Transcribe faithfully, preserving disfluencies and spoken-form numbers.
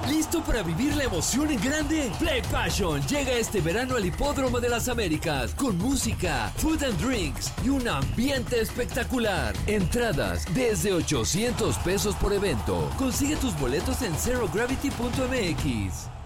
¿Listo para vivir la emoción en grande? Play Passion llega este verano al Hipódromo de las Américas con música, food and drinks y un ambiente espectacular. Entradas desde ochocientos pesos por evento. Consigue tus boletos en zero gravity punto m x.